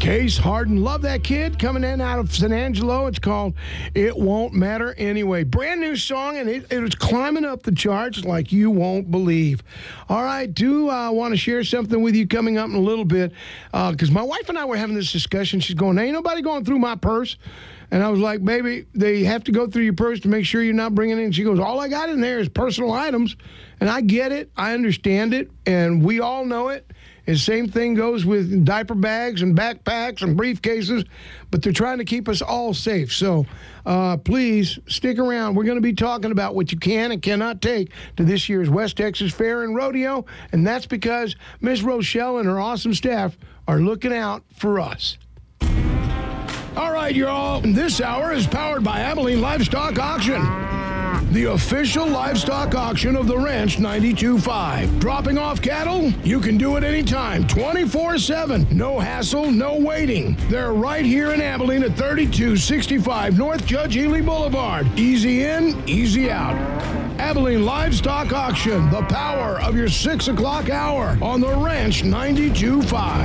Case Harden. Love that kid coming in out of San Angelo. It's called It Won't Matter Anyway. Brand new song, and it was climbing up the charts like you won't believe. All right, do want to share something with you coming up in a little bit, because my wife and I were having this discussion. She's going, ain't nobody going through my purse. And I was like, baby, they have to go through your purse to make sure you're not bringing in. She goes, all I got in there is personal items. And I get it. I understand it. And we all know it. And same thing goes with diaper bags and backpacks and briefcases. But they're trying to keep us all safe. So please stick around. We're going to be talking about what you can and cannot take to this year's West Texas Fair and Rodeo. And that's because Miss Rochelle and her awesome staff are looking out for us. All right, y'all. This hour is powered by Abilene Livestock Auction, the official livestock auction of the Ranch 92.5. Dropping off cattle? You can do it anytime, 24/7. No hassle, no waiting. They're right here in Abilene at 3265 North Judge Ely Boulevard. Easy in, easy out. Abilene Livestock Auction, the power of your 6 o'clock hour on the Ranch 92.5.